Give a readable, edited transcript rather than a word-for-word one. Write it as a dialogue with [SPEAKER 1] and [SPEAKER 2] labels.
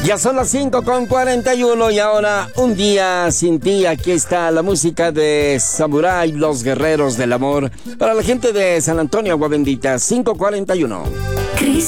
[SPEAKER 1] Ya son las 5:41 y ahora Un día sin ti. Aquí está la música de Samurai, los guerreros del amor, para la gente de San Antonio, Agua Bendita. 5:41.